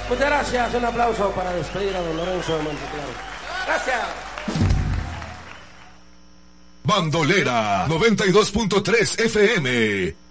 Muchas gracias, un aplauso para despedir a don Lorenzo de Monteclaro. Gracias. Bandolera 92.3 FM.